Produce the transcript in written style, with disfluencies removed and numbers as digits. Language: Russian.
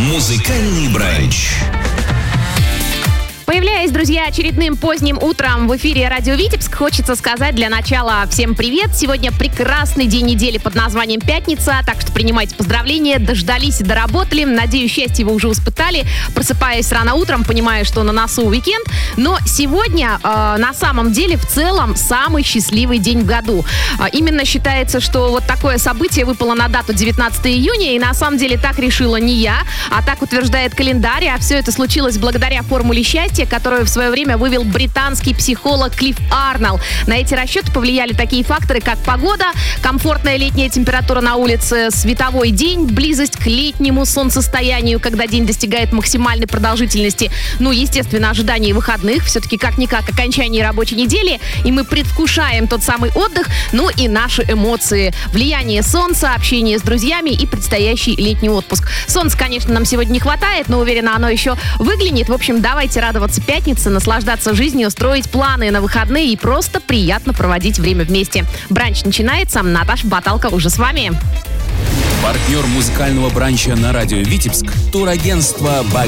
Музыкальный бранч. Появляясь, друзья, очередным поздним утром в эфире Радио Витебск, хочется сказать для начала всем привет. Сегодня прекрасный день недели под названием пятница, так что принимайте поздравления, дождались и доработали. Надеюсь, счастье вы уже испытали, просыпаясь рано утром, понимая, что на носу уикенд. Но сегодня на самом деле в целом самый счастливый день в году. Именно считается, что вот такое событие выпало на дату 19 июня, и на самом деле так решила не я, а так утверждает календарь, а все это случилось благодаря формуле счастья, которую в свое время вывел британский психолог Клифф Арнолл. На эти расчеты повлияли такие факторы, как погода, комфортная летняя температура на улице, световой день, близость к летнему солнцестоянию, когда день достигает максимальной продолжительности, ну, естественно, ожидание выходных, все-таки как-никак окончание рабочей недели, и мы предвкушаем тот самый отдых, ну и наши эмоции, влияние солнца, общение с друзьями и предстоящий летний отпуск. Солнца, конечно, нам сегодня не хватает, но уверена, оно еще выглянет. В общем, давайте радоваться пятнице, наслаждаться жизнью, строить планы на выходные и просто приятно проводить время вместе. Бранч начинается. Наташа Баталка уже с вами. Партнер музыкального бранча на радио Витебск — турагентство «Баги».